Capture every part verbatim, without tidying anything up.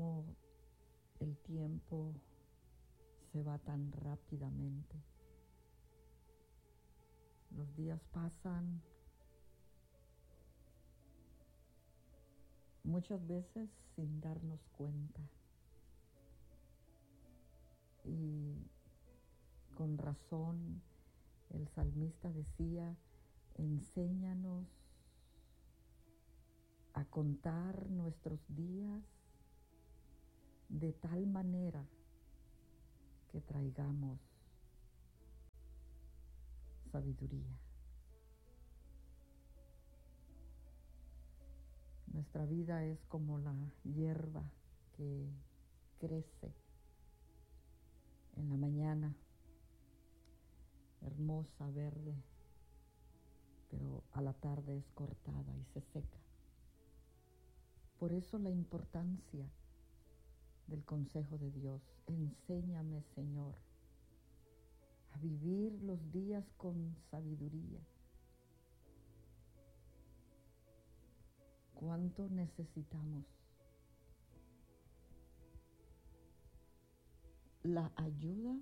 cómo el tiempo se va tan rápidamente. Los días pasan muchas veces sin darnos cuenta. Y con razón el salmista decía: enséñanos a contar nuestros días de tal manera que traigamos sabiduría. Nuestra vida es como la hierba que crece en la mañana, hermosa, verde, pero a la tarde es cortada y se seca. Por eso la importancia del consejo de Dios: enséñame, Señor, a vivir los días con sabiduría. ¿Cuánto necesitamos la ayuda,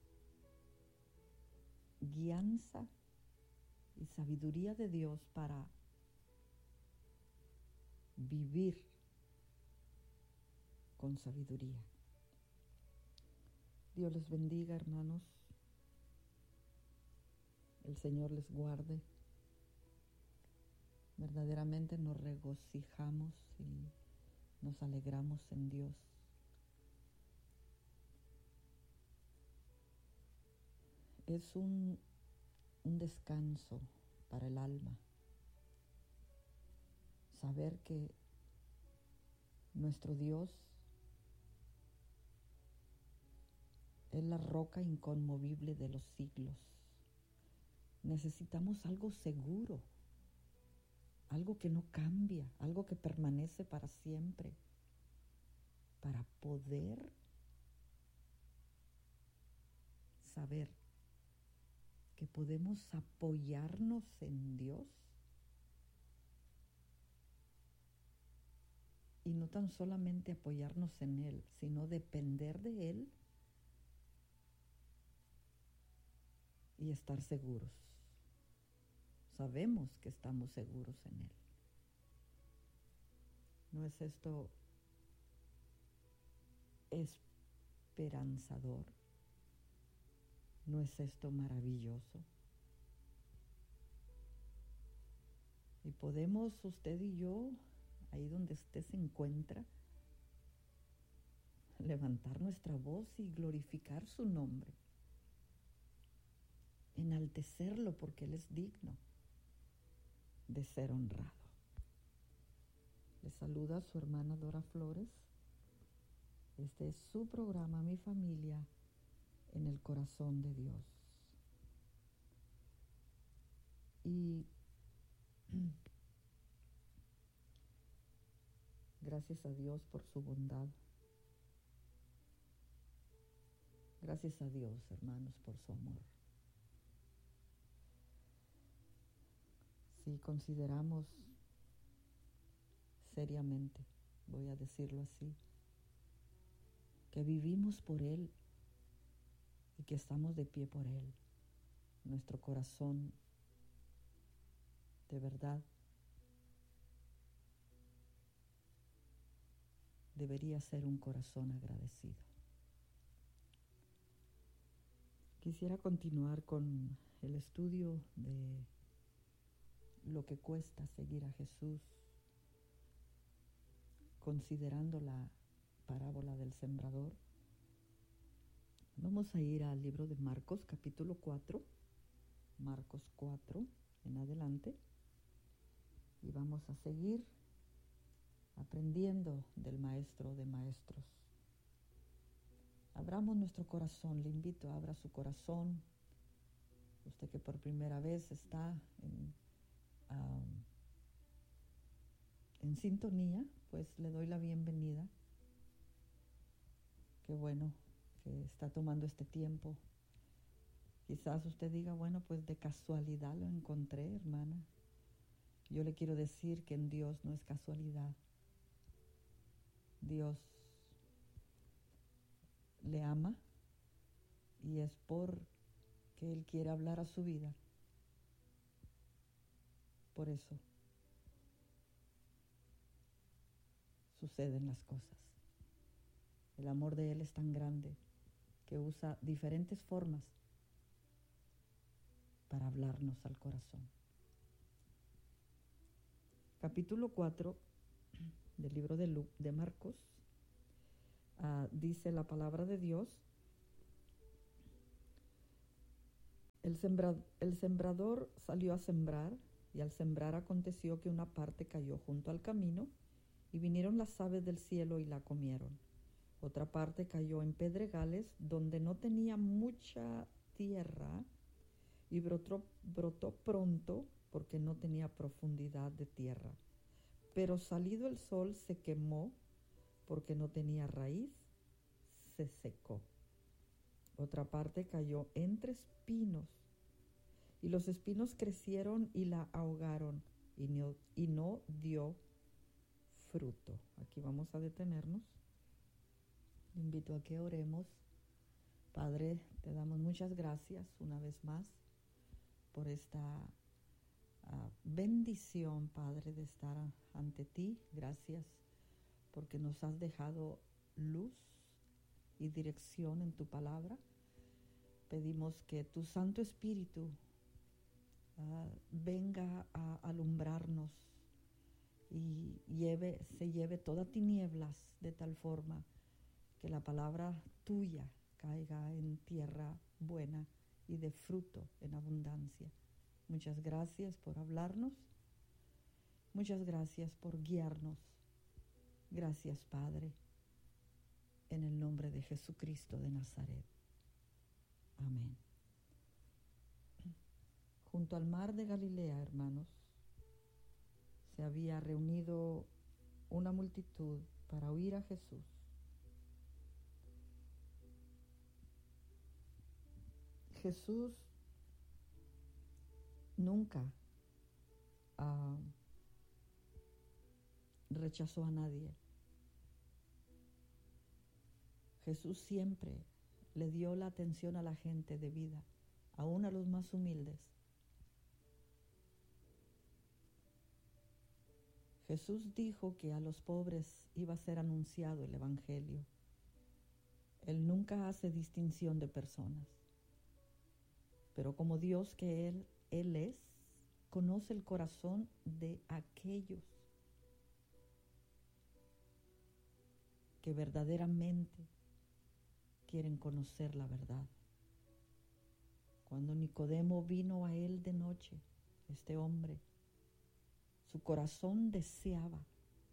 guianza y sabiduría de Dios para vivir con sabiduría? Dios les bendiga, hermanos. El Señor les guarde. Verdaderamente nos regocijamos y nos alegramos en Dios. Es un, un descanso para el alma saber que nuestro Dios es la roca inconmovible de los siglos. Necesitamos algo seguro, algo que no cambia, algo que permanece para siempre, para poder saber que podemos apoyarnos en Dios y no tan solamente apoyarnos en Él, sino depender de Él y estar seguros. Sabemos que estamos seguros en Él. ¿No es esto esperanzador? ¿No es esto maravilloso? Y podemos, usted y yo, ahí donde usted se encuentra, levantar nuestra voz y glorificar su nombre, enaltecerlo, porque Él es digno de ser honrado. Le saluda su hermana Dora Flores. Este es su programa, Mi Familia en el Corazón de Dios. Y gracias a Dios por su bondad. Gracias a Dios, hermanos, por su amor. Si consideramos seriamente, voy a decirlo así, que vivimos por Él y que estamos de pie por Él, nuestro corazón de verdad debería ser un corazón agradecido. Quisiera continuar con el estudio de lo que cuesta seguir a Jesús, considerando la parábola del sembrador. Vamos a ir al libro de Marcos, capítulo cuatro, Marcos cuatro en adelante, y vamos a seguir aprendiendo del Maestro de Maestros. Abramos nuestro corazón, le invito a abra su corazón. Usted que por primera vez está en, um, en sintonía, pues le doy la bienvenida. Qué bueno que está tomando este tiempo. Quizás usted diga, bueno, pues de casualidad lo encontré, hermana. Yo le quiero decir que en Dios no es casualidad. Dios le ama y es por que Él quiere hablar a su vida. Por eso suceden las cosas. El amor de Él es tan grande que usa diferentes formas para hablarnos al corazón. Capítulo cuatro del libro de, Lu- de Marcos, uh, dice la palabra de Dios: el, sembra, el sembrador salió a sembrar, y al sembrar aconteció que una parte cayó junto al camino, y vinieron las aves del cielo y la comieron. Otra parte cayó en pedregales, donde no tenía mucha tierra, y brotó, brotó pronto, porque no tenía profundidad de tierra. Pero salido el sol se quemó, porque no tenía raíz, se secó. Otra parte cayó entre espinos, y los espinos crecieron y la ahogaron, y no, y no dio fruto. Aquí vamos a detenernos. Invito a que oremos. Padre, te damos muchas gracias una vez más por esta uh, bendición, Padre, de estar ante ti. Gracias porque nos has dejado luz y dirección en tu palabra. Pedimos que tu Santo Espíritu uh, venga a alumbrarnos y lleve, se lleve toda tinieblas, de tal forma que la palabra tuya caiga en tierra buena y de fruto en abundancia. Muchas gracias por hablarnos. Muchas gracias por guiarnos. Gracias, Padre, en el nombre de Jesucristo de Nazaret. Amén. Junto al mar de Galilea, hermanos, se había reunido una multitud para oír a Jesús. Jesús nunca uh, rechazó a nadie. Jesús siempre le dio la atención a la gente debida, aún a los más humildes. Jesús dijo que a los pobres iba a ser anunciado el Evangelio. Él nunca hace distinción de personas. Pero como Dios que Él, Él es, conoce el corazón de aquellos que verdaderamente quieren conocer la verdad. Cuando Nicodemo vino a Él de noche, este hombre, su corazón deseaba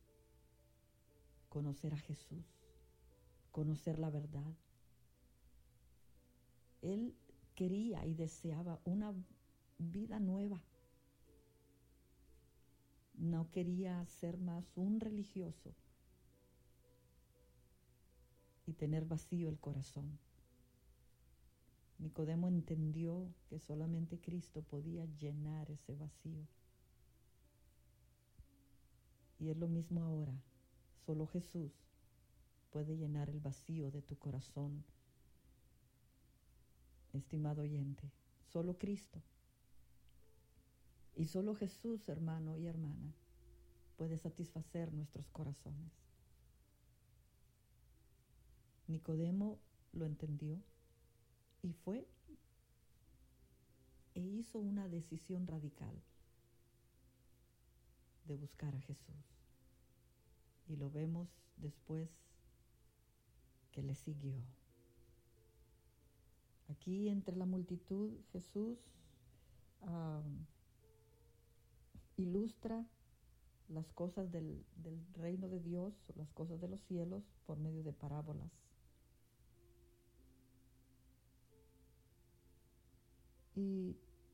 conocer a Jesús, conocer la verdad. Él quería y deseaba una vida nueva. No quería ser más un religioso y tener vacío el corazón. Nicodemo entendió que solamente Cristo podía llenar ese vacío. Y es lo mismo ahora. Solo Jesús puede llenar el vacío de tu corazón, estimado oyente. Solo Cristo. Y solo Jesús, hermano y hermana, puede satisfacer nuestros corazones. Nicodemo lo entendió y fue e hizo una decisión radical de buscar a Jesús. Y lo vemos después que le siguió. Aquí entre la multitud Jesús um, ilustra las cosas del, del reino de Dios, las cosas de los cielos, por medio de parábolas. Y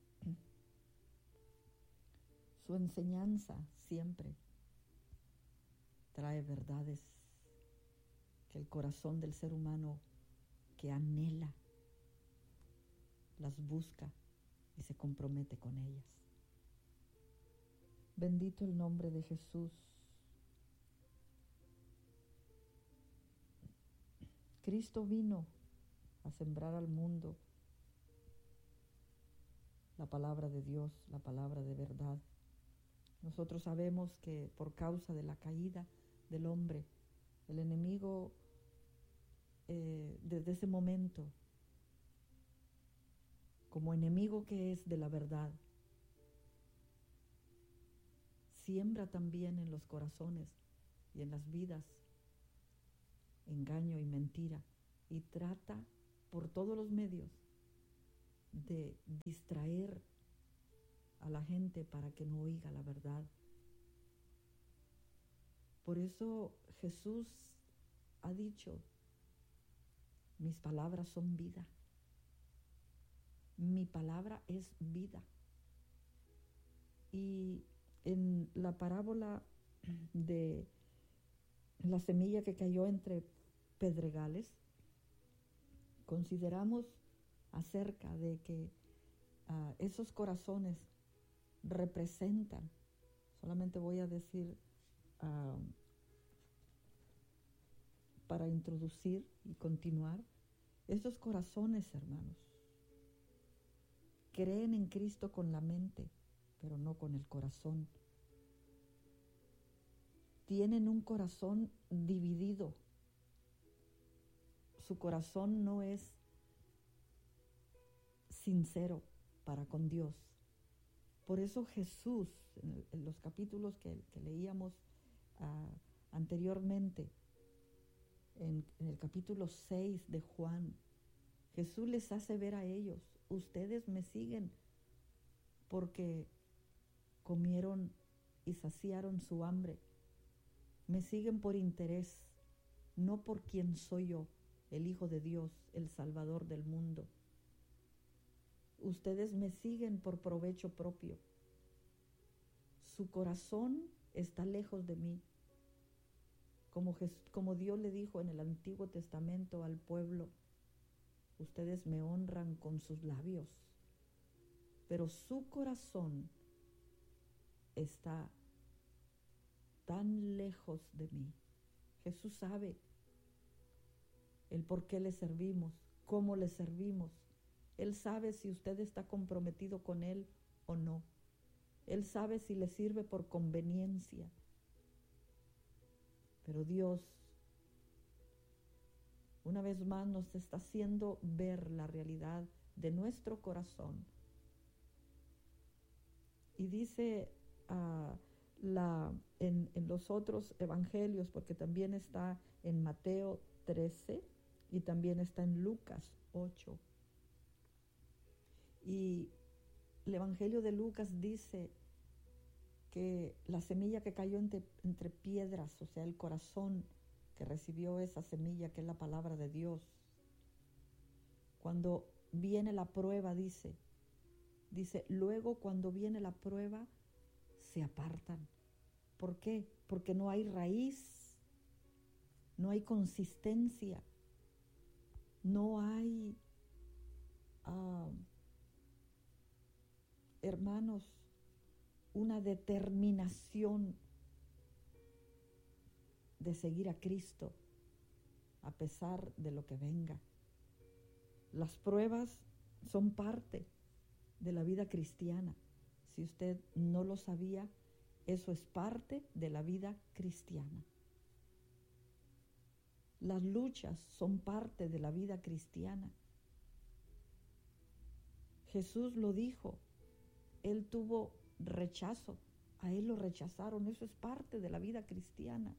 su enseñanza siempre trae verdades que el corazón del ser humano que anhela, las busca y se compromete con ellas. Bendito el nombre de Jesús. Cristo vino a sembrar al mundo la palabra de Dios, la palabra de verdad. Nosotros sabemos que por causa de la caída del hombre, el enemigo eh, desde ese momento, como enemigo que es de la verdad, siembra también en los corazones y en las vidas engaño y mentira, y trata por todos los medios de distraer a la gente para que no oiga la verdad. Por eso Jesús ha dicho, mis palabras son vida. Mi palabra es vida. Y en la parábola de la semilla que cayó entre pedregales, consideramos acerca de que uh, esos corazones representan, solamente voy a decir uh, para introducir y continuar, esos corazones, hermanos, creen en Cristo con la mente, pero no con el corazón. Tienen un corazón dividido. Su corazón no es sincero para con Dios. Por eso Jesús, en, el, en los capítulos que, que leíamos uh, anteriormente, en, en el capítulo seis de Juan, Jesús les hace ver a ellos, ustedes me siguen porque comieron y saciaron su hambre. Me siguen por interés, no por quien soy yo, el Hijo de Dios, el Salvador del mundo. Ustedes me siguen por provecho propio. Su corazón está lejos de mí. Como, Jesús, como Dios le dijo en el Antiguo Testamento al pueblo, ustedes me honran con sus labios, pero su corazón está tan lejos de mí. Jesús sabe el por qué le servimos, cómo le servimos. Él sabe si usted está comprometido con Él o no. Él sabe si le sirve por conveniencia. Pero Dios, una vez más, nos está haciendo ver la realidad de nuestro corazón. Y dice uh, la, en, en los otros evangelios, porque también está en Mateo trece y también está en Lucas ocho. Y el evangelio de Lucas dice que la semilla que cayó entre, entre piedras, o sea, el corazón que recibió esa semilla, que es la palabra de Dios, cuando viene la prueba, dice, dice, luego cuando viene la prueba, se apartan. ¿Por qué? Porque no hay raíz, no hay consistencia, no hay, uh, hermanos, una determinación de seguir a Cristo a pesar de lo que venga. Las pruebas son parte de la vida cristiana. Si usted no lo sabía, eso es parte de la vida cristiana. Las luchas son parte de la vida cristiana. Jesús lo dijo, Él tuvo rechazo, a Él lo rechazaron, eso es parte de la vida cristiana.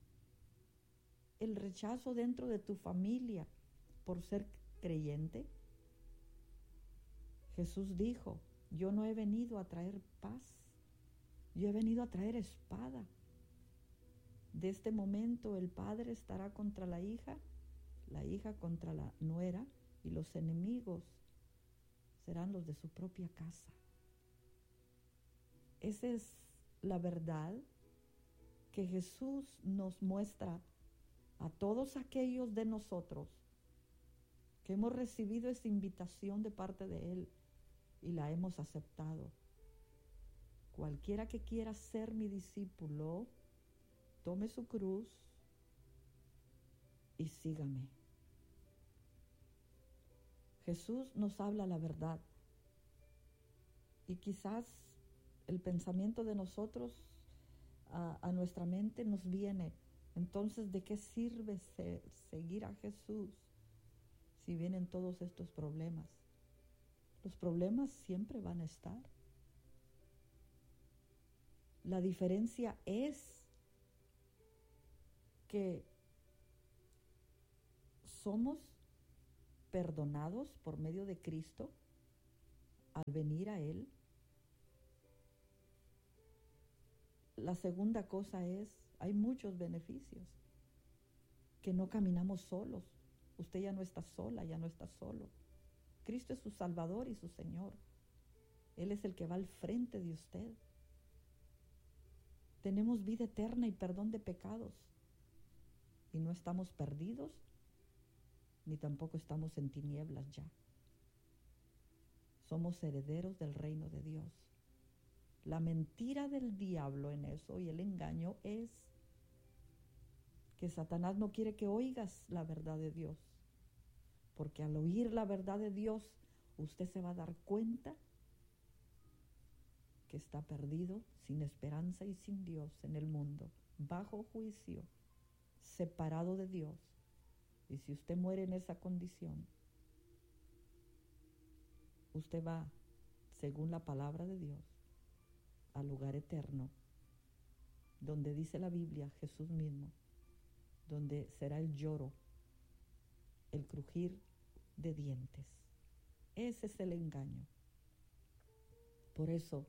El rechazo dentro de tu familia por ser creyente. Jesús dijo, yo no he venido a traer paz, yo he venido a traer espada. De este momento el padre estará contra la hija, la hija contra la nuera, y los enemigos serán los de su propia casa. Esa es la verdad que Jesús nos muestra a todos aquellos de nosotros que hemos recibido esa invitación de parte de Él y la hemos aceptado. Cualquiera que quiera ser mi discípulo, tome su cruz y sígame. Jesús nos habla la verdad. Y quizás el pensamiento de nosotros a, a nuestra mente nos viene. Entonces, ¿de qué sirve se, seguir a Jesús si vienen todos estos problemas? Los problemas siempre van a estar. La diferencia es que somos perdonados por medio de Cristo al venir a Él. La segunda cosa es, hay muchos beneficios, que no caminamos solos. Usted ya no está sola, ya no está solo. Cristo es su Salvador y su Señor. Él es el que va al frente de usted. Tenemos vida eterna y perdón de pecados. Y no estamos perdidos, ni tampoco estamos en tinieblas ya. Somos herederos del reino de Dios. La mentira del diablo en eso y el engaño es que Satanás no quiere que oigas la verdad de Dios. Porque al oír la verdad de Dios, usted se va a dar cuenta que está perdido, sin esperanza y sin Dios en el mundo, bajo juicio, separado de Dios. Y si usted muere en esa condición, usted va, según la palabra de Dios, al lugar eterno, donde dice la Biblia, Jesús mismo, donde será el lloro, el crujir de dientes. Ese es el engaño. Por eso,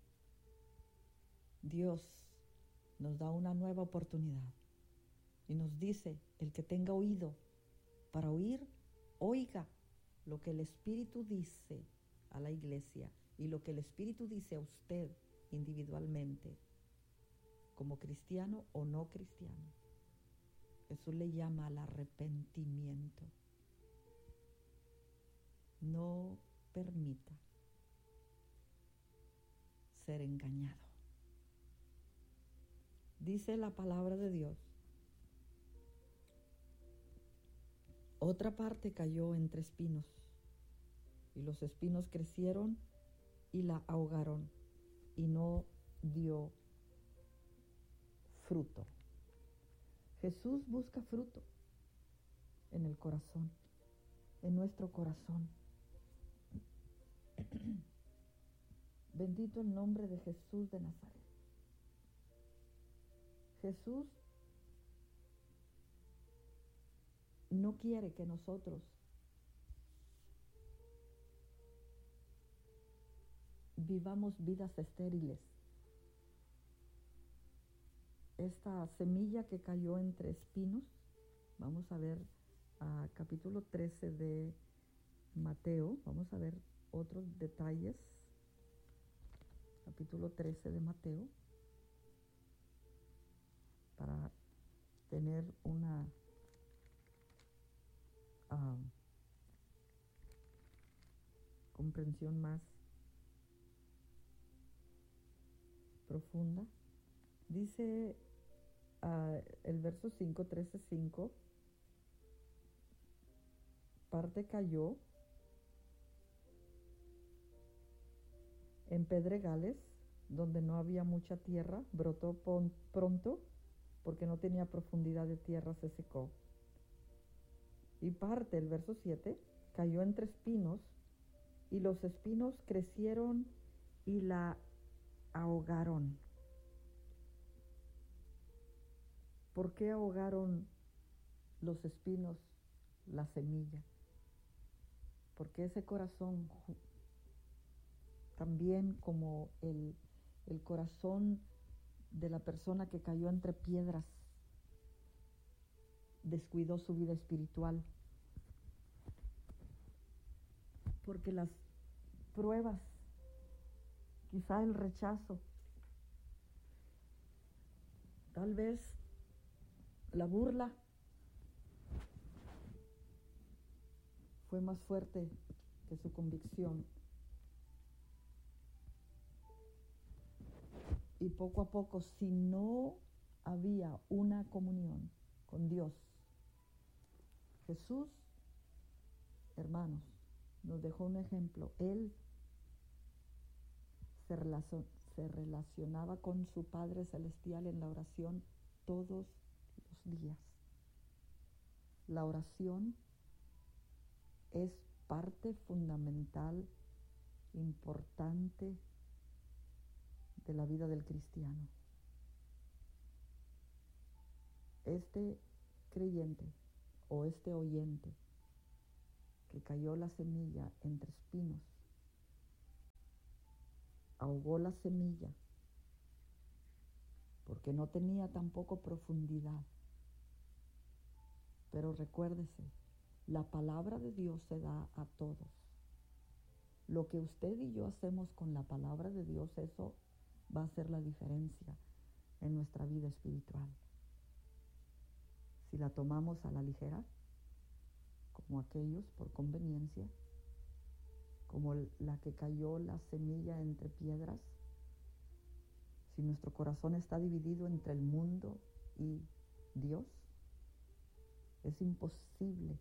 Dios nos da una nueva oportunidad y nos dice, el que tenga oído para oír, oiga lo que el Espíritu dice a la iglesia y lo que el Espíritu dice a usted individualmente, como cristiano o no cristiano. Jesús le llama al arrepentimiento. No permita ser engañado. Dice la palabra de Dios. Otra parte cayó entre espinos, y los espinos crecieron y la ahogaron, y no dio fruto. Jesús busca fruto en el corazón, en nuestro corazón. Bendito el nombre de Jesús de Nazaret. Jesús no quiere que nosotros vivamos vidas estériles. Esta semilla que cayó entre espinos, vamos a ver a capítulo trece de Mateo, vamos a ver otros detalles. Capítulo trece de Mateo, para tener una uh, comprensión más profunda. Dice uh, el verso cinco, trece, cinco, parte cayó en pedregales, donde no había mucha tierra, brotó pronto, porque no tenía profundidad de tierra, se secó. Y parte, el verso siete, cayó entre espinos, y los espinos crecieron y la ahogaron. ¿Por qué ahogaron los espinos la semilla? Porque ese corazón, también como el, el corazón de la persona que cayó entre piedras, descuidó su vida espiritual. Porque las pruebas, quizá el rechazo, tal vez la burla, fue más fuerte que su convicción. Y poco a poco, si no había una comunión con Dios, Jesús, hermanos, nos dejó un ejemplo. Él se, relacion, se relacionaba con su Padre Celestial en la oración todos los días. La oración es parte fundamental, importante de la vida del cristiano. Este creyente o este oyente que cayó la semilla entre espinos, ahogó la semilla porque no tenía tampoco profundidad. Pero recuérdese, la palabra de Dios se da a todos. Lo que usted y yo hacemos con la palabra de Dios, eso va a hacer la diferencia en nuestra vida espiritual. Si la tomamos a la ligera, como aquellos por conveniencia, como la que cayó la semilla entre piedras, si nuestro corazón está dividido entre el mundo y Dios, es imposible,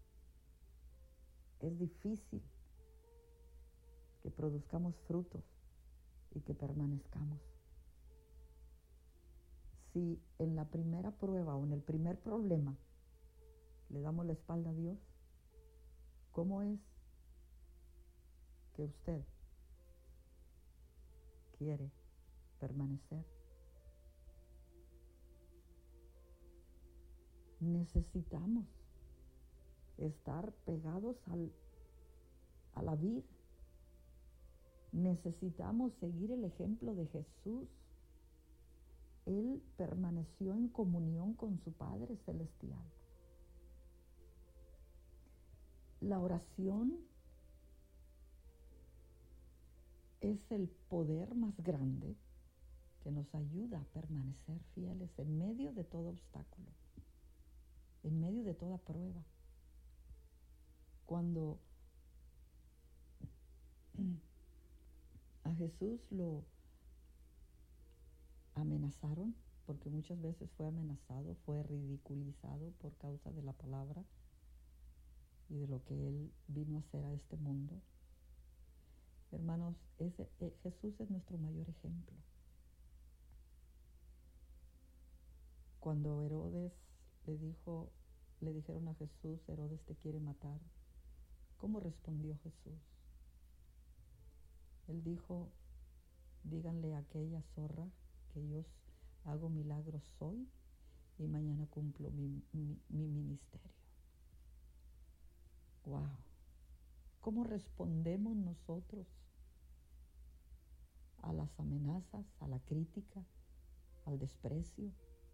es difícil que produzcamos frutos y que permanezcamos. Si en la primera prueba o en el primer problema le damos la espalda a Dios, ¿cómo es que usted quiere permanecer? Necesitamos estar pegados al, a la vid. Necesitamos seguir el ejemplo de Jesús. Él permaneció en comunión con su Padre Celestial. La oración es el poder más grande que nos ayuda a permanecer fieles en medio de todo obstáculo, en medio de toda prueba. Cuando a Jesús lo amenazaron, porque muchas veces fue amenazado, fue ridiculizado por causa de la palabra y de lo que Él vino a hacer a este mundo. Hermanos, ese, eh, Jesús es nuestro mayor ejemplo. Cuando Herodes le dijo, le dijeron a Jesús, Herodes te quiere matar, ¿cómo respondió Jesús? Él dijo, díganle a aquella zorra que yo hago milagros hoy y mañana cumplo mi, mi, mi ministerio. ¡Wow! ¿Cómo respondemos nosotros a las amenazas, a la crítica, al desprecio?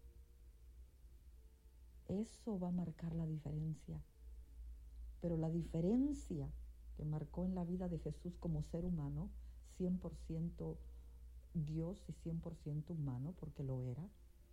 Eso va a marcar la diferencia. Pero la diferencia que marcó en la vida de Jesús como ser humano, cien por ciento Dios y cien por ciento humano, porque lo era,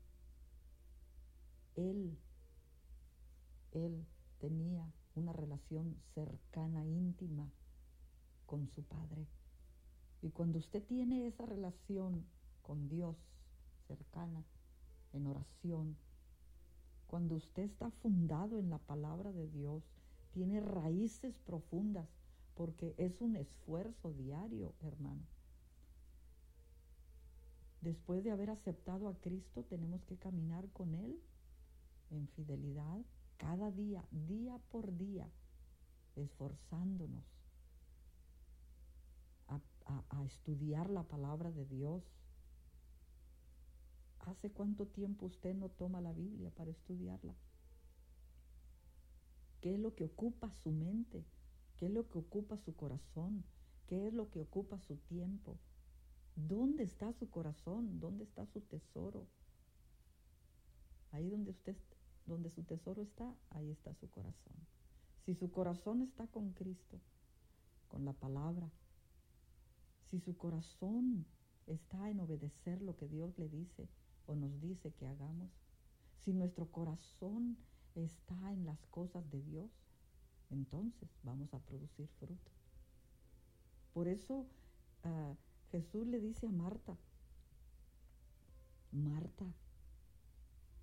Él, Él tenía una relación cercana, íntima con su Padre. Y cuando usted tiene esa relación con Dios cercana, en oración, cuando usted está fundado en la palabra de Dios, tiene raíces profundas, porque es un esfuerzo diario, hermano. Después de haber aceptado a Cristo, tenemos que caminar con Él en fidelidad cada día, día por día, esforzándonos a, a, a estudiar la palabra de Dios. ¿Hace cuánto tiempo usted no toma la Biblia para estudiarla? ¿Qué es lo que ocupa su mente? ¿Qué es lo que ocupa su corazón? ¿Qué es lo que ocupa su tiempo? ¿Dónde está su corazón? ¿Dónde está su tesoro? Ahí donde usted, donde su tesoro está, ahí está su corazón. Si su corazón está con Cristo, con la palabra, si su corazón está en obedecer lo que Dios le dice o nos dice que hagamos, si nuestro corazón está en las cosas de Dios, entonces vamos a producir fruto. Por eso uh, Jesús le dice a Marta, Marta,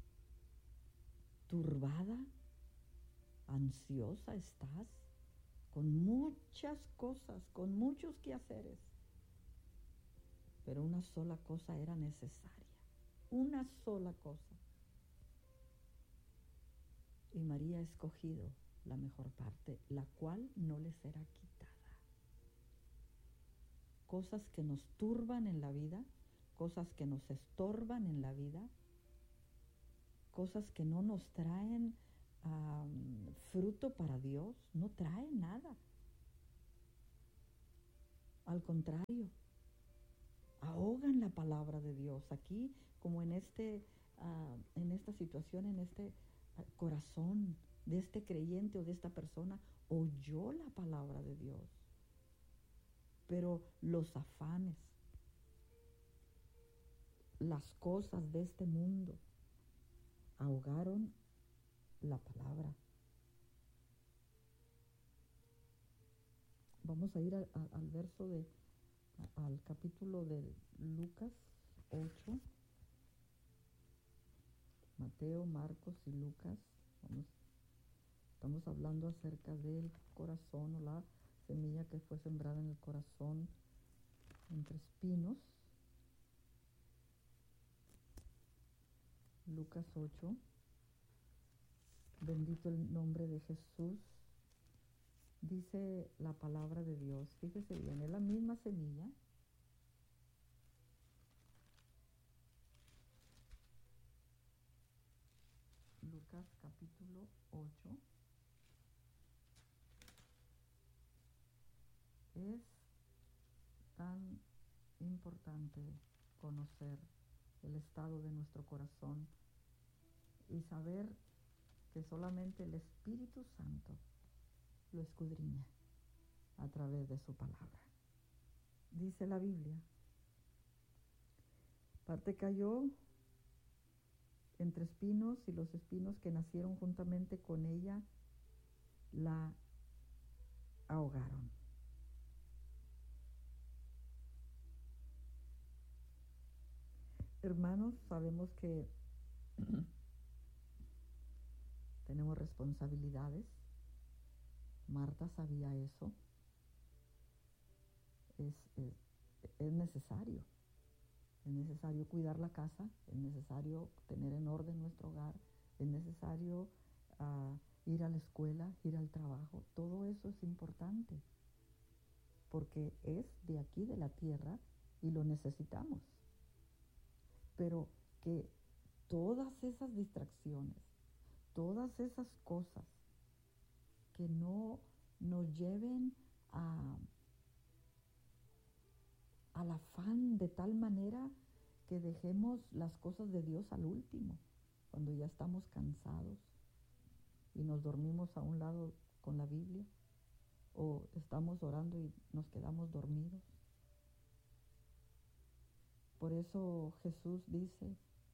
turbada, ansiosa estás con muchas cosas, con muchos quehaceres. Pero una sola cosa era necesaria, una sola cosa. Y María ha escogido la mejor parte, la cual no le será quitada. Cosas que nos turban en la vida, cosas que nos estorban en la vida, cosas que no nos traen um, fruto para Dios, no traen nada. Al contrario, ahogan la palabra de Dios. Aquí, como en este, uh, en esta situación, en este uh, corazón de este creyente o de esta persona, oyó la palabra de Dios. Pero los afanes, las cosas de este mundo, ahogaron la palabra. Vamos a ir a, a, al verso de, a, al capítulo de Lucas ocho. Mateo, Marcos y Lucas. Vamos, estamos hablando acerca del corazón o la semilla que fue sembrada en el corazón entre espinos. Lucas ocho. Bendito el nombre de Jesús. Dice la palabra de Dios, fíjese bien, es la misma semilla. Lucas capítulo ocho. Es tan importante conocer el estado de nuestro corazón y saber que solamente el Espíritu Santo lo escudriña a través de su palabra. Dice la Biblia, parte cayó entre espinos y los espinos que nacieron juntamente con ella la ahogaron. Hermanos, sabemos que tenemos responsabilidades. Marta sabía eso. Es, es, es necesario. Es necesario cuidar la casa, es necesario tener en orden nuestro hogar, es necesario uh, ir a la escuela, ir al trabajo. Todo eso es importante porque es de aquí, de la tierra, y lo necesitamos. Pero que todas esas distracciones, todas esas cosas que no nos lleven a, al afán de tal manera que dejemos las cosas de Dios al último, cuando ya estamos cansados y nos dormimos a un lado con la Biblia, o estamos orando y nos quedamos dormidos. Por eso Jesús dice,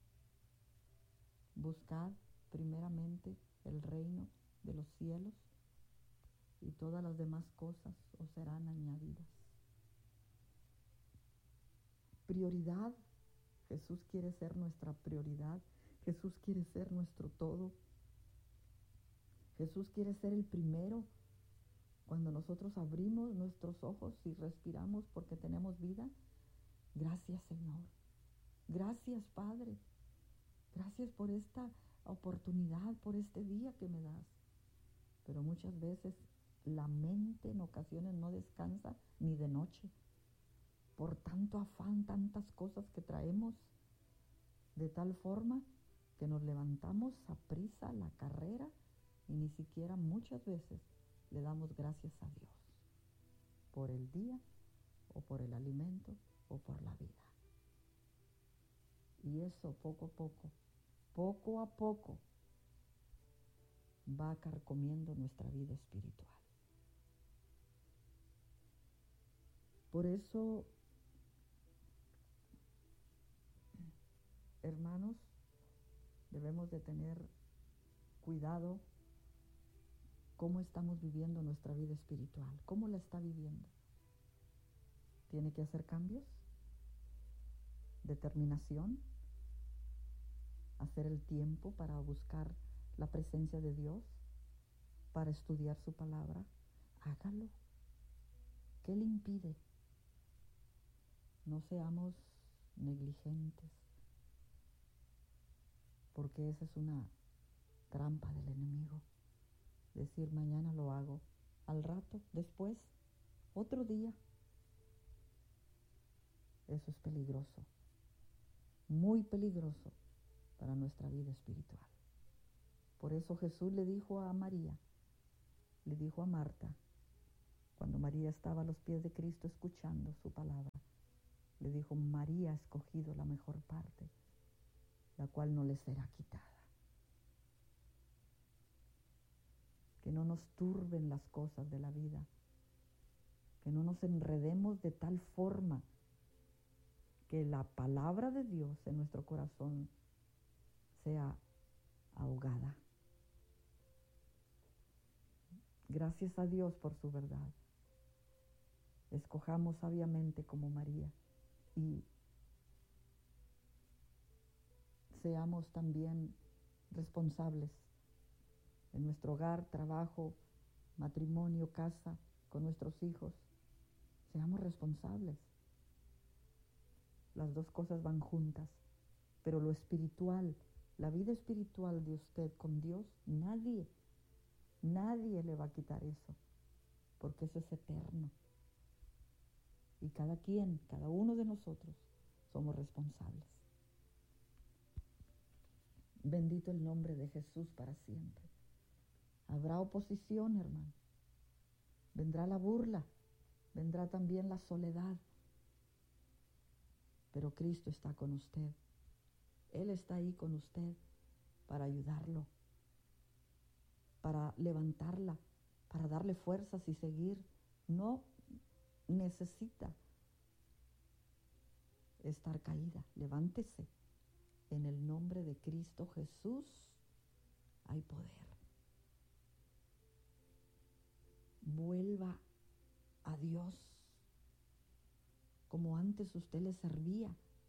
buscad primeramente el reino de los cielos y todas las demás cosas os serán añadidas. Prioridad. Jesús quiere ser nuestra prioridad. Jesús quiere ser nuestro todo. Jesús quiere ser el primero. Cuando nosotros abrimos nuestros ojos y respiramos porque tenemos vida, gracias Señor. Gracias Padre. Gracias por esta oportunidad, por este día que me das. Pero muchas veces la mente en ocasiones no descansa ni de noche. Por tanto afán, tantas cosas que traemos, de tal forma que nos levantamos a prisa la carrera y ni siquiera muchas veces le damos gracias a Dios por el día o por el alimento o por la vida. Y eso poco a poco, poco a poco, va carcomiendo nuestra vida espiritual. Por eso, hermanos, debemos de tener cuidado cómo estamos viviendo nuestra vida espiritual, cómo la está viviendo. ¿Tiene que hacer cambios? ¿Determinación? ¿Hacer el tiempo para buscar la presencia de Dios? ¿Para estudiar su palabra? hágalo. ¿Qué le impide? No seamos negligentes, porque esa es una trampa del enemigo. Decir mañana lo hago, al rato, después, otro día. Eso es peligroso, muy peligroso para nuestra vida espiritual. Por eso Jesús le dijo a María, le dijo a Marta, cuando María estaba a los pies de Cristo escuchando su palabra, le dijo: María ha escogido la mejor parte, la cual no le será quitada. Que no nos turben las cosas de la vida, que no nos enredemos de tal forma que la palabra de Dios en nuestro corazón sea ahogada. Gracias a Dios por su verdad. Escojamos sabiamente como María y seamos también responsables en nuestro hogar, trabajo, matrimonio, casa, con nuestros hijos. Seamos responsables. Las dos cosas van juntas, pero lo espiritual, la vida espiritual de usted con Dios, nadie, nadie le va a quitar eso, porque eso es eterno. Y cada quien, cada uno de nosotros, somos responsables. Bendito el nombre de Jesús para siempre. Habrá oposición, hermano. Vendrá la burla, vendrá también la soledad. Pero Cristo está con usted. Él está ahí con usted para ayudarlo, para levantarla, para darle fuerzas y seguir. No necesita estar caída. Levántese. En el nombre de Cristo Jesús hay poder. Vuelva a Dios como antes usted le servía.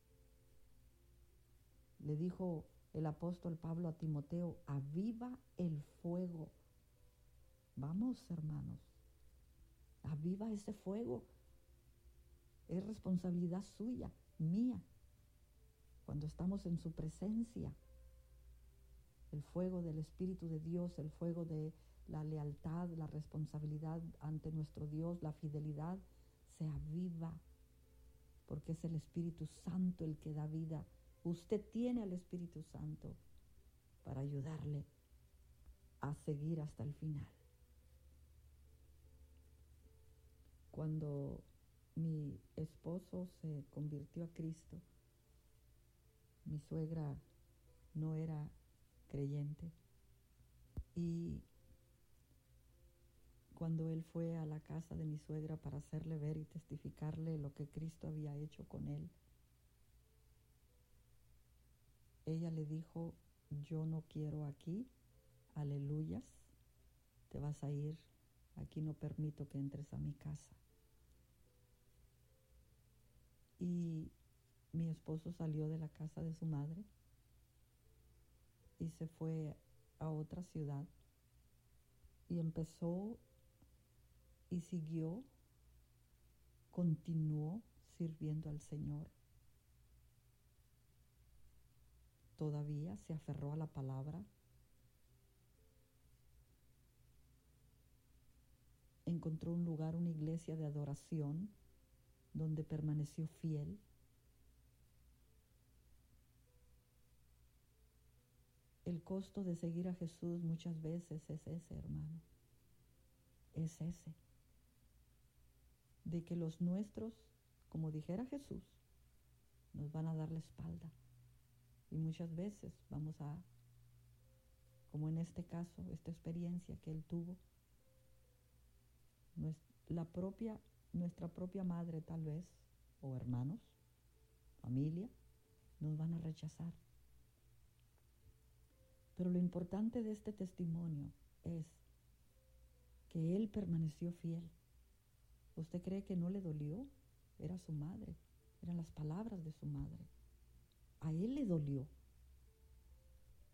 Le dijo el apóstol Pablo a Timoteo: aviva el fuego. Vamos, hermanos, aviva ese fuego. Es responsabilidad suya, mía. Cuando estamos en su presencia, el fuego del Espíritu de Dios, el fuego de la lealtad, la responsabilidad ante nuestro Dios, la fidelidad, se aviva, porque es el Espíritu Santo el que da vida. Usted tiene al Espíritu Santo para ayudarle a seguir hasta el final. Cuando mi esposo se convirtió a Cristo, mi suegra no era creyente, y cuando él fue a la casa de mi suegra para hacerle ver y testificarle lo que Cristo había hecho con él, ella le dijo: yo no quiero aquí, aleluyas, te vas a ir, aquí no permito que entres a mi casa. Y mi esposo salió de la casa de su madre y se fue a otra ciudad y empezó y siguió, continuó sirviendo al Señor. Todavía se aferró a la palabra, encontró un lugar, una iglesia de adoración donde permaneció fiel. El costo de seguir a Jesús muchas veces es ese, hermano, es ese, de que los nuestros, como dijera Jesús, nos van a dar la espalda. Y muchas veces vamos a, como en este caso, esta experiencia que él tuvo, la propia, nuestra propia madre tal vez, o hermanos, familia, nos van a rechazar. Pero lo importante de este testimonio es que él permaneció fiel. ¿Usted cree que no le dolió? Era su madre, eran las palabras de su madre. A él le dolió,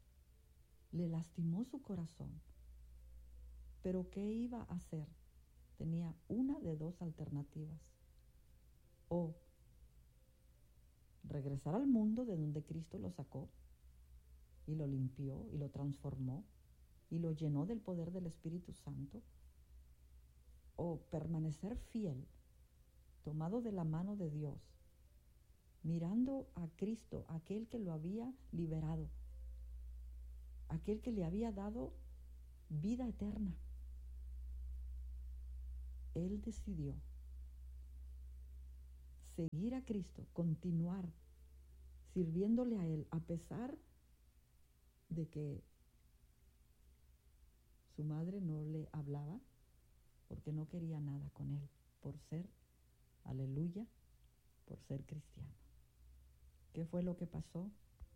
le lastimó su corazón. ¿Pero qué iba a hacer? tenía una de dos alternativas. O regresar al mundo de donde Cristo lo sacó y lo limpió y lo transformó y lo llenó del poder del Espíritu Santo, o permanecer fiel, tomado de la mano de Dios, mirando a Cristo, aquel que lo había liberado, aquel que le había dado vida eterna. Él decidió seguir a Cristo, continuar sirviéndole a Él, a pesar de que su madre no le hablaba, porque no quería nada con él, por ser, aleluya, por ser cristiano. ¿Qué fue lo que pasó?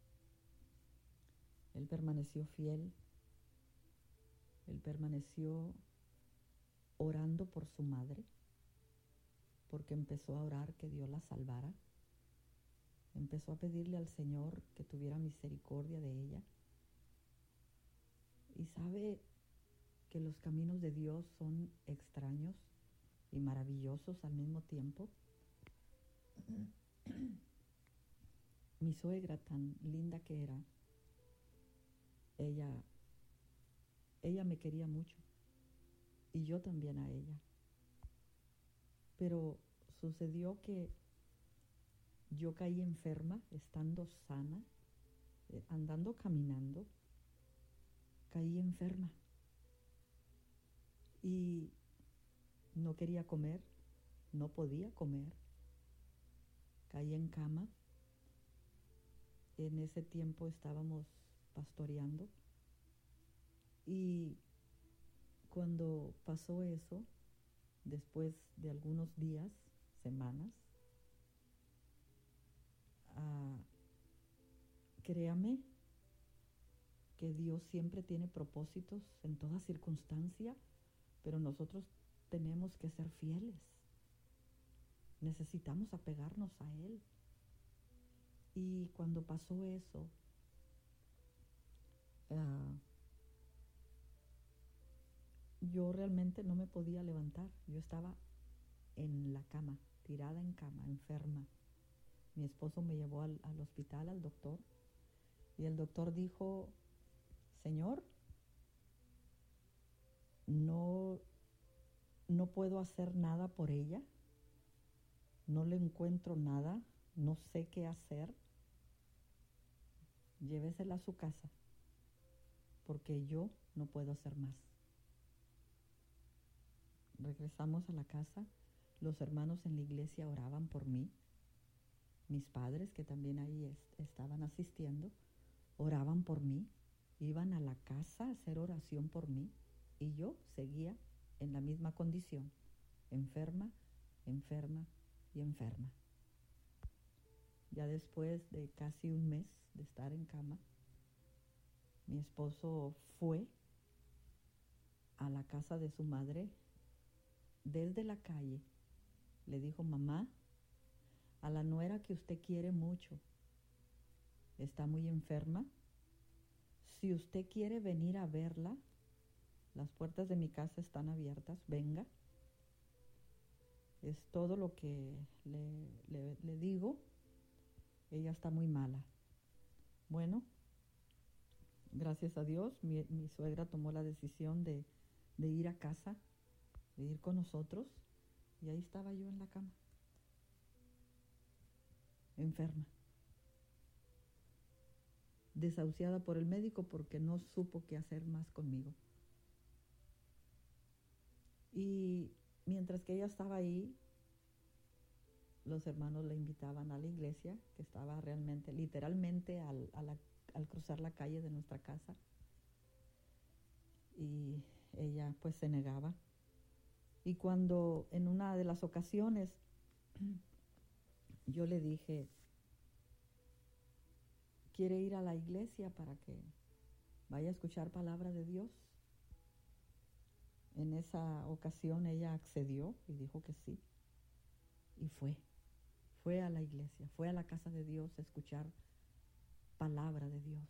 Él permaneció fiel, él permaneció orando por su madre, porque empezó a orar que Dios la salvara, empezó a pedirle al Señor que tuviera misericordia de ella. Y sabe que los caminos de Dios son extraños y maravillosos al mismo tiempo. Mi suegra, tan linda que era, ella, ella me quería mucho y yo también a ella. Pero sucedió que yo caí enferma, estando sana, eh, andando, caminando, caí enferma. Y no quería comer, no podía comer, caí en cama. En ese tiempo estábamos pastoreando y cuando pasó eso, después de algunos días, semanas, uh, créame que Dios siempre tiene propósitos en toda circunstancia, pero nosotros tenemos que ser fieles. Necesitamos apegarnos a Él. Y cuando pasó eso, uh, yo realmente no me podía levantar. Yo estaba en la cama, tirada en cama, enferma. Mi esposo me llevó al, al hospital, al doctor, y el doctor dijo: Señor, no, no puedo hacer nada por ella, no le encuentro nada, no sé qué hacer, llévesela a su casa, porque yo no puedo hacer más. Regresamos a la casa, los hermanos en la iglesia oraban por mí, mis padres, que también ahí est- estaban asistiendo, oraban por mí, iban a la casa a hacer oración por mí, y yo seguía en la misma condición, enferma, enferma y enferma. Ya después de casi un mes de estar en cama, mi esposo fue a la casa de su madre desde la calle. Le dijo: mamá, a la nuera que usted quiere mucho está muy enferma. Si usted quiere venir a verla, las puertas de mi casa están abiertas, venga. Es todo lo que le, le, le digo. Ella está muy mala. Bueno, gracias a Dios, mi, mi suegra tomó la decisión de, de ir a casa, de ir con nosotros, y ahí estaba yo en la cama, enferma, desahuciada por el médico porque no supo qué hacer más conmigo. Y mientras que ella estaba ahí, los hermanos la invitaban a la iglesia, que estaba realmente, literalmente al, a la, al cruzar la calle de nuestra casa, y ella pues se negaba. Y cuando en una de las ocasiones yo le dije: ¿quiere ir a la iglesia para que vaya a escuchar palabra de Dios? En esa ocasión ella accedió y dijo que sí, y fue, fue a la iglesia, fue a la casa de Dios a escuchar palabra de Dios.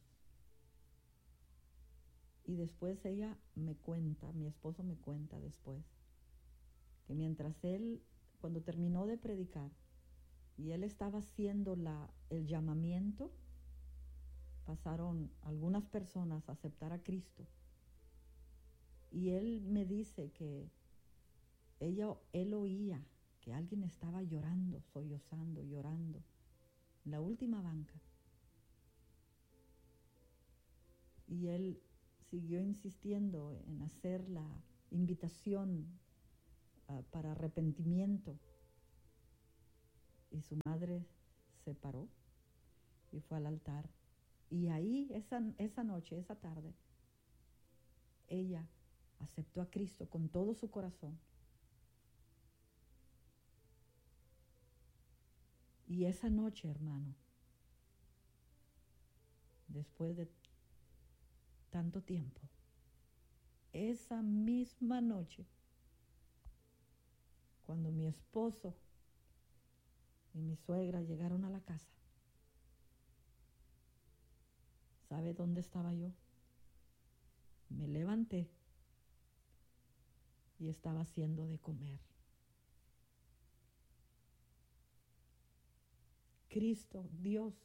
Y después ella me cuenta, mi esposo me cuenta después, que mientras él, cuando terminó de predicar, y él estaba haciendo la, el llamamiento, pasaron algunas personas a aceptar a Cristo. Y él me dice que ella, él oía que alguien estaba llorando, sollozando, llorando, en la última banca. Y él siguió insistiendo en hacer la invitación uh, para arrepentimiento. Y su madre se paró y fue al altar. Y ahí, esa, esa noche, esa tarde, ella aceptó a Cristo con todo su corazón. Y esa noche, hermano, después de tanto tiempo, esa misma noche, cuando mi esposo y mi suegra llegaron a la casa, ¿sabe dónde estaba yo? Me levanté y estaba haciendo de comer. Cristo, Dios,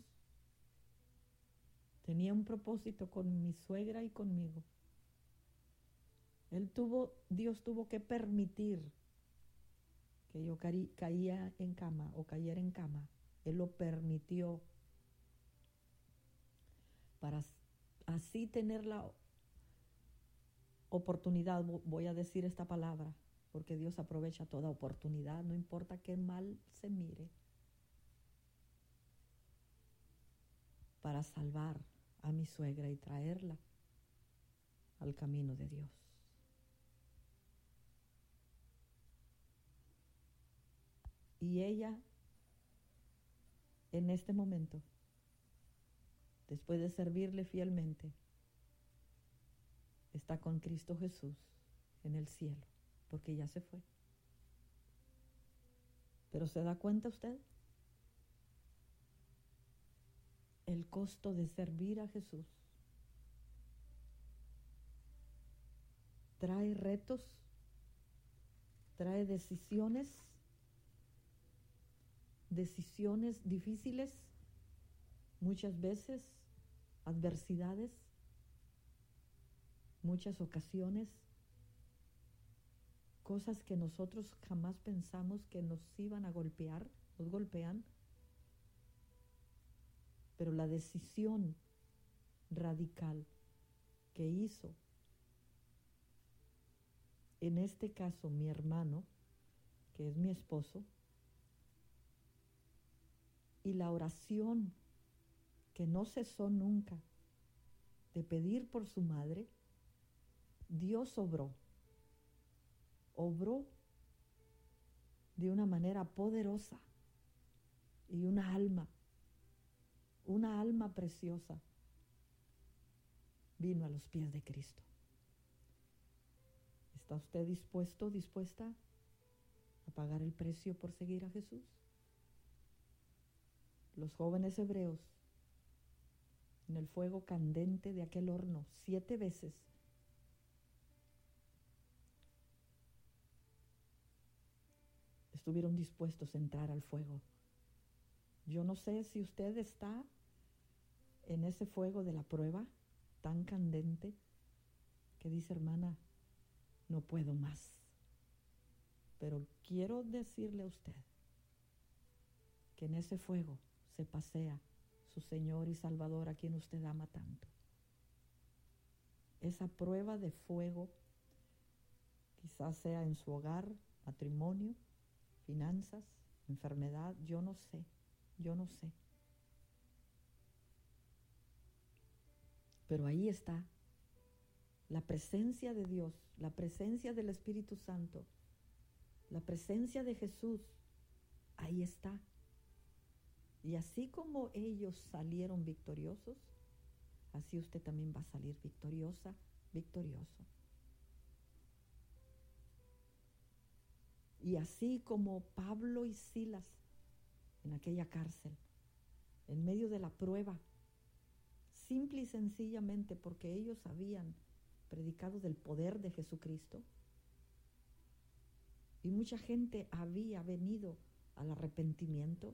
tenía un propósito con mi suegra y conmigo. Él tuvo, Dios tuvo que permitir que yo ca- caía en cama o cayera en cama. Él lo permitió para así tener la oportunidad, voy a decir esta palabra, porque Dios aprovecha toda oportunidad, no importa qué mal se mire, para salvar a mi suegra y traerla al camino de Dios. Y ella, en este momento, después de servirle fielmente, está con Cristo Jesús en el cielo, porque ya se fue. Pero ¿se da cuenta usted? El costo de servir a Jesús trae retos, trae decisiones, decisiones difíciles, muchas veces adversidades, muchas ocasiones, cosas que nosotros jamás pensamos que nos iban a golpear, nos golpean, pero la decisión radical que hizo, en este caso mi hermano, que es mi esposo, y la oración que no cesó nunca de pedir por su madre, Dios obró, obró de una manera poderosa, y una alma, una alma preciosa vino a los pies de Cristo. ¿Está usted dispuesto, dispuesta a pagar el precio por seguir a Jesús? Los jóvenes hebreos, en el fuego candente de aquel horno, siete veces, estuvieron dispuestos a entrar al fuego. Yo no sé si usted está en ese fuego de la prueba tan candente que dice, hermana, no puedo más. Pero quiero decirle a usted que en ese fuego se pasea su Señor y Salvador, a quien usted ama tanto. Esa prueba de fuego quizás sea en su hogar, matrimonio, finanzas, enfermedad, yo no sé, yo no sé. Pero ahí está la presencia de Dios, la presencia del Espíritu Santo, la presencia de Jesús, ahí está. Y así como ellos salieron victoriosos, así usted también va a salir victoriosa, victorioso. Y así como Pablo y Silas en aquella cárcel, en medio de la prueba, simple y sencillamente porque ellos habían predicado del poder de Jesucristo, y mucha gente había venido al arrepentimiento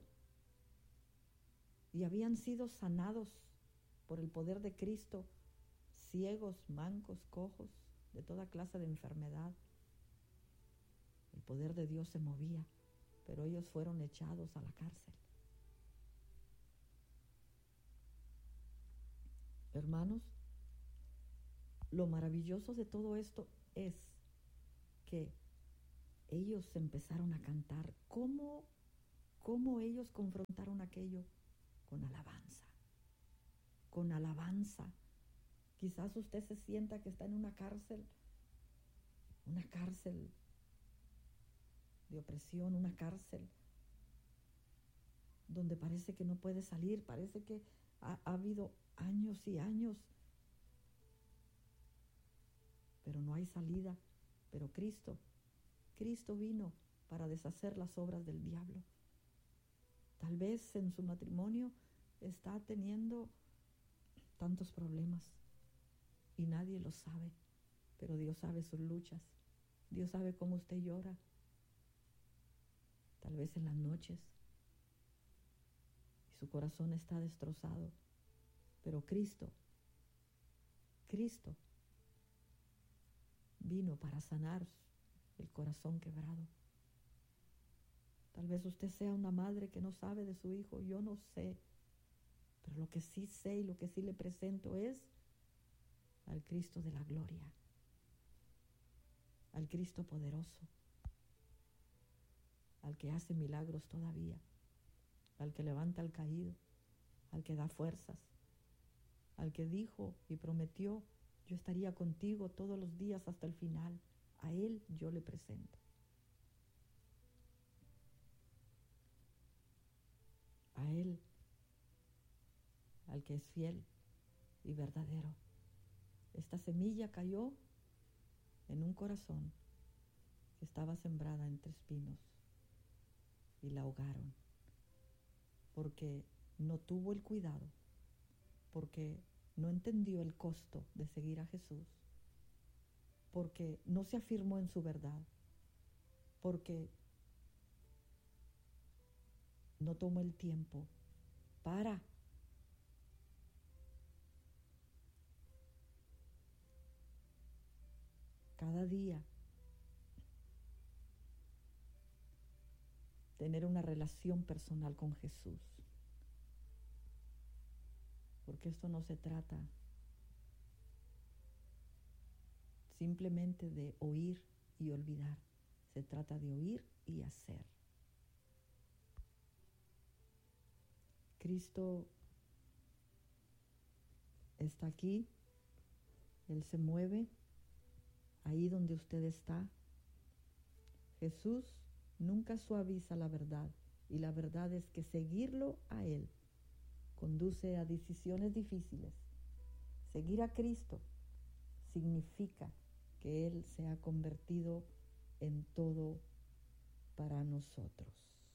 y habían sido sanados por el poder de Cristo, ciegos, mancos, cojos, de toda clase de enfermedad. El poder de Dios se movía, pero ellos fueron echados a la cárcel. Hermanos, lo maravilloso de todo esto es que ellos empezaron a cantar. ¿Cómo, cómo ellos confrontaron aquello? Con alabanza. Con alabanza. Quizás usted se sienta que está en una cárcel, una cárcel de opresión, una cárcel donde parece que no puede salir, parece que ha, ha habido años y años, pero no hay salida. Pero Cristo, Cristo vino para deshacer las obras del diablo. Tal vez en su matrimonio está teniendo tantos problemas y nadie lo sabe, pero Dios sabe sus luchas. Dios sabe cómo usted llora, tal vez en las noches, y su corazón está destrozado. Pero Cristo, Cristo vino para sanar el corazón quebrado. Tal vez usted sea una madre que no sabe de su hijo, yo no sé, pero lo que sí sé y lo que sí le presento es al Cristo de la gloria, al Cristo poderoso, al que hace milagros todavía, al que levanta al caído, al que da fuerzas, al que dijo y prometió: yo estaría contigo todos los días hasta el final. A Él yo le presento. A Él, al que es fiel y verdadero. Esta semilla cayó en un corazón que estaba sembrada entre espinos y la ahogaron, porque no tuvo el cuidado, porque no entendió el costo de seguir a Jesús, porque no se afirmó en su verdad, porque no tomó el tiempo para cada día tener una relación personal con Jesús. Porque esto no se trata simplemente de oír y olvidar. Se trata de oír y hacer. Cristo está aquí. Él se mueve ahí donde usted está. Jesús nunca suaviza la verdad, y la verdad es que seguirlo a Él conduce a decisiones difíciles. Seguir a Cristo significa que Él se ha convertido en todo para nosotros.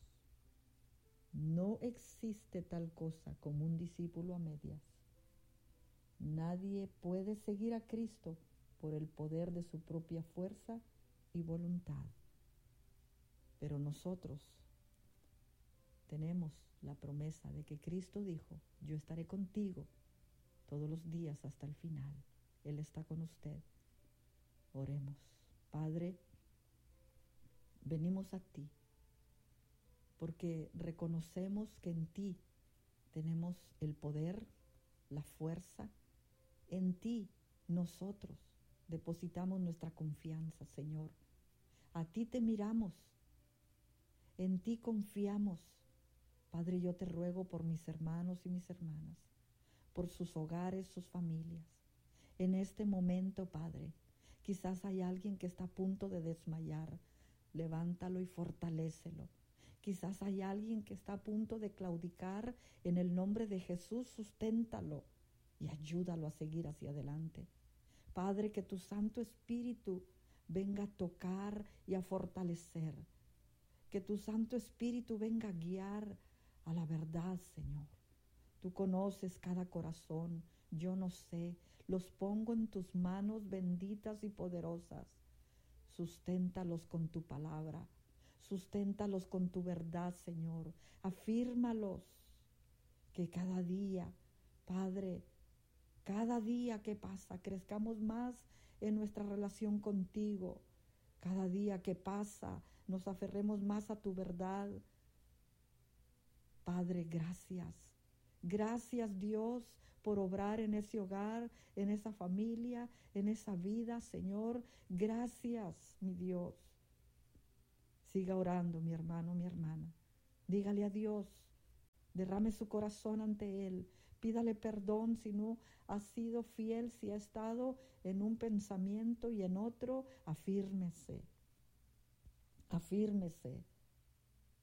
No existe tal cosa como un discípulo a medias. Nadie puede seguir a Cristo por el poder de su propia fuerza y voluntad. Pero nosotros tenemos la promesa de que Cristo dijo: yo estaré contigo todos los días hasta el final. Él está con usted. Oremos. Padre, venimos a ti porque reconocemos que en ti tenemos el poder, la fuerza. En ti nosotros depositamos nuestra confianza, Señor. A ti te miramos, en ti confiamos. Padre, yo te ruego por mis hermanos y mis hermanas, por sus hogares, sus familias. En este momento, Padre, quizás hay alguien que está a punto de desmayar. Levántalo y fortalécelo. Quizás hay alguien que está a punto de claudicar. En el nombre de Jesús, susténtalo y ayúdalo a seguir hacia adelante. Padre, que tu Santo Espíritu venga a tocar y a fortalecer. Que tu Santo Espíritu venga a guiar a la verdad, Señor. Tú conoces cada corazón, yo no sé. Los pongo en tus manos benditas y poderosas. Susténtalos con tu palabra. Susténtalos con tu verdad, Señor. Afírmalos. Que cada día, Padre, cada día que pasa, crezcamos más en nuestra relación contigo. Cada día que pasa, nos aferremos más a tu verdad. Padre, gracias. Gracias, Dios, por obrar en ese hogar, en esa familia, en esa vida, Señor. Gracias, mi Dios. Siga orando, mi hermano, mi hermana. Dígale a Dios, derrame su corazón ante Él. Pídale perdón si no ha sido fiel, si ha estado en un pensamiento y en otro. Afírmese, afírmese.